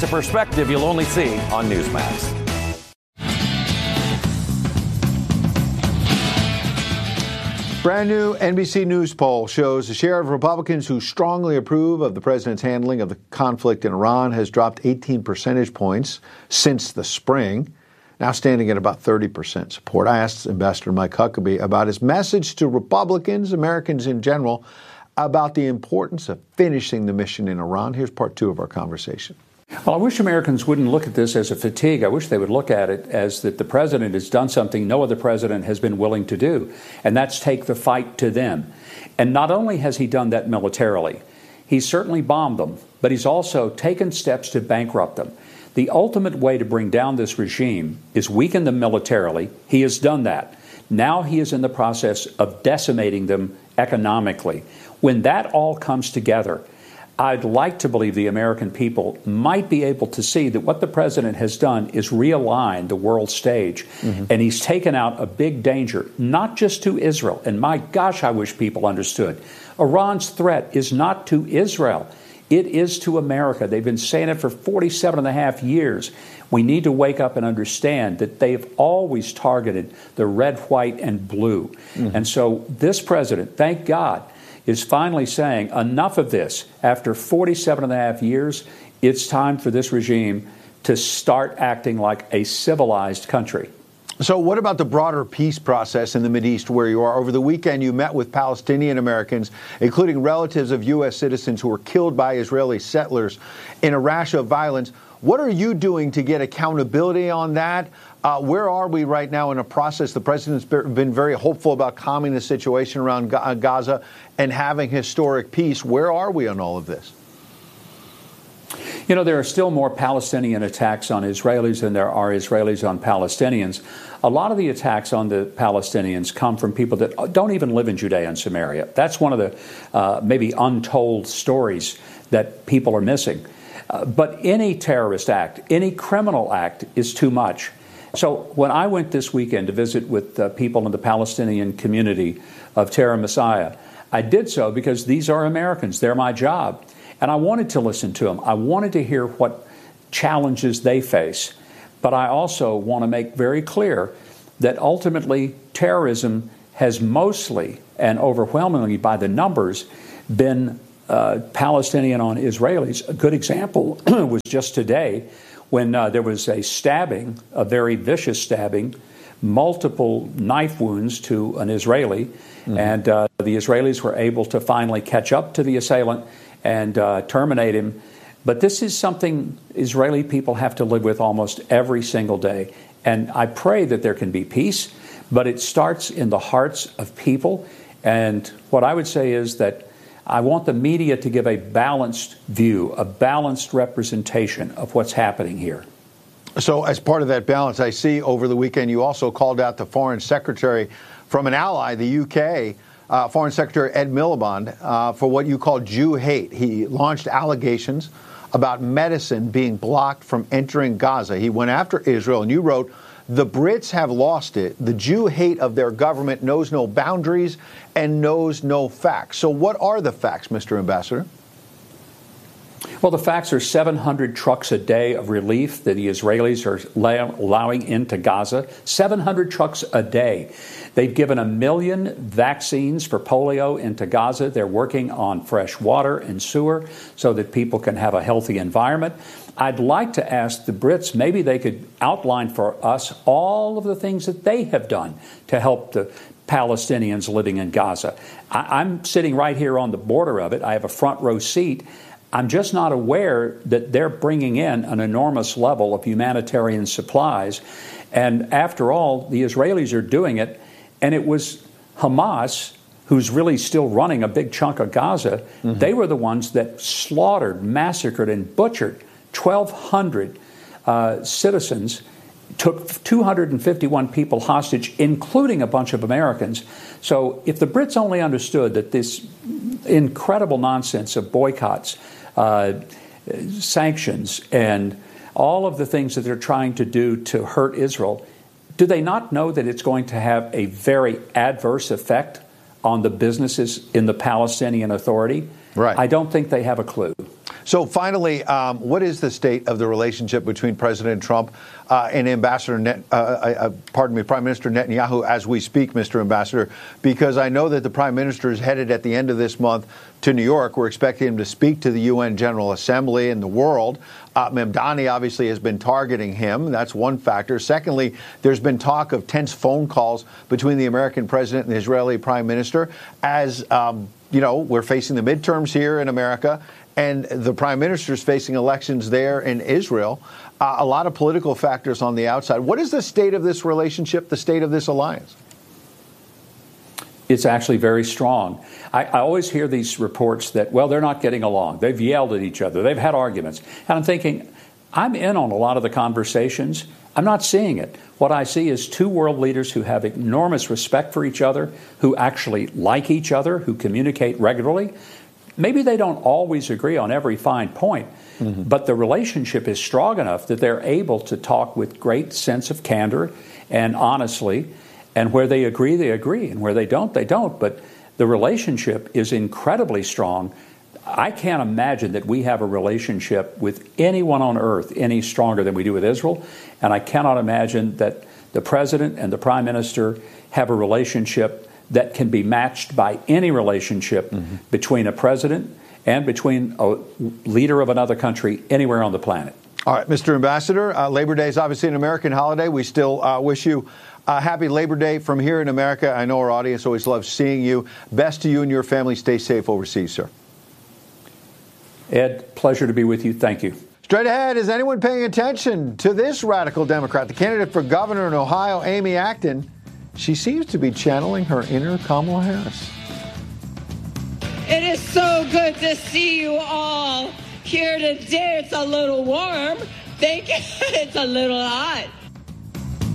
It's a perspective you'll only see on Newsmax. Brand new NBC News poll shows the share of Republicans who strongly approve of the president's handling of the conflict in Iran has dropped 18 percentage points since the spring, now standing at about 30% support. I asked Ambassador Mike Huckabee about his message to Republicans, Americans in general, about the importance of finishing the mission in Iran. Here's part two of our conversation. Well, I wish Americans wouldn't look at this as a fatigue. I wish they would look at it as that the president has done something no other president has been willing to do, and that's take the fight to them. And not only has he done that militarily, he's certainly bombed them, but he's also taken steps to bankrupt them. The ultimate way to bring down this regime is weaken them militarily. He has done that. Now he is in the process of decimating them economically. When that all comes together, I'd like to believe the American people might be able to see that what the president has done is realign the world stage. And he's taken out a big danger, not just to Israel. And my gosh, I wish people understood. Iran's threat is not to Israel. It is to America. They've been saying it for 47 and a half years. We need to wake up and understand that they've always targeted the red, white, and blue. And so this president, thank God, is finally saying enough of this. After 47 and a half years, it's time for this regime to start acting like a civilized country. So what about the broader peace process in the Mideast where you are? Over the weekend, you met with Palestinian Americans, including relatives of U.S. citizens who were killed by Israeli settlers in a rash of violence. What are you doing to get accountability on that? Where are we right now in a process? The president's been very hopeful about calming the situation around Gaza and having historic peace. Where are we on all of this? You know, there are still more Palestinian attacks on Israelis than there are Israelis on Palestinians. A lot of the attacks on the Palestinians come from people that don't even live in Judea and Samaria. That's one of the maybe untold stories that people are missing. But any terrorist act, any criminal act is too much. So when I went this weekend to visit with people in the Palestinian community of Terra Messiah, I did so because these are Americans. They're my job. And I wanted to listen to them. I wanted to hear what challenges they face. But I also want to make very clear that ultimately terrorism has mostly and overwhelmingly by the numbers been Palestinian on Israelis. A good example was just today when there was a stabbing, a very vicious stabbing, multiple knife wounds to an Israeli. And the Israelis were able to finally catch up to the assailant and terminate him. But this is something Israeli people have to live with almost every single day. And I pray that there can be peace, but it starts in the hearts of people. And what I would say is that I want the media to give a balanced view, a balanced representation of what's happening here. So as part of that balance, I see over the weekend you also called out the foreign secretary from an ally, the UK, Foreign Secretary Ed Miliband, for what you call Jew hate. He launched allegations about medicine being blocked from entering Gaza. He went after Israel, and you wrote, "The Brits have lost it. The Jew hate of their government knows no boundaries and knows no facts." So what are the facts, Mr. Ambassador? Well, the facts are 700 trucks a day of relief that the Israelis are allowing into Gaza. 700 trucks a day. They've given 1 million vaccines for polio into Gaza. They're working on fresh water and sewer so that people can have a healthy environment. I'd like to ask the Brits, maybe they could outline for us all of the things that they have done to help the Palestinians living in Gaza. I'm sitting right here on the border of it. I have a front row seat. I'm just not aware that they're bringing in an enormous level of humanitarian supplies. And after all, the Israelis are doing it. And it was Hamas, who's really still running a big chunk of Gaza. They were the ones that slaughtered, massacred, and butchered 1,200 citizens, took 251 people hostage, including a bunch of Americans. So if the Brits only understood that this incredible nonsense of boycotts, sanctions, and all of the things that they're trying to do to hurt Israel, do they not know that it's going to have a very adverse effect on the businesses in the Palestinian Authority? Right. I don't think they have a clue. So finally, what is the state of the relationship between President Trump and Prime Minister Netanyahu as we speak, Mr. Ambassador? Because I know that the Prime Minister is headed at the end of this month to New York. We're expecting him to speak to the UN General Assembly and the world. Mamdani obviously has been targeting him. That's one factor. Secondly, there's been talk of tense phone calls between the American president and the Israeli Prime Minister as we're facing the midterms here in America, and the prime minister is facing elections there in Israel. A lot of political factors on the outside. What is the state of this relationship, the state of this alliance? It's actually very strong. I always hear these reports that, well, they're not getting along. They've yelled at each other. They've had arguments. And I'm thinking, I'm in on a lot of the conversations. I'm not seeing it. What I see is two world leaders who have enormous respect for each other, who actually like each other, who communicate regularly. Maybe they don't always agree on every fine point, but the relationship is strong enough that they're able to talk with great sense of candor and honestly, and where they agree, and where they don't, they don't. But the relationship is incredibly strong. I can't imagine that we have a relationship with anyone on earth any stronger than we do with Israel, and I cannot imagine that the president and the prime minister have a relationship that can be matched by any relationship between a president and between a leader of another country anywhere on the planet. All right, Mr. Ambassador, Labor Day is obviously an American holiday. We still wish you a happy Labor Day from here in America. I know our audience always loves seeing you. Best to you and your family. Stay safe overseas, sir. Ed, pleasure to be with you. Thank you. Straight ahead, is anyone paying attention to this radical Democrat, the candidate for governor in Ohio, Amy Acton? She seems to be channeling her inner Kamala Harris. It is so good to see you all here today. It's a little warm. Thank you. It's a little hot.